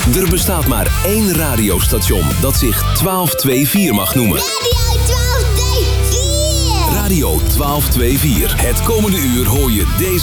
Er bestaat maar één radiostation dat zich 1224 mag noemen. Radio 1224. Radio 1224. Het komende uur hoor je deze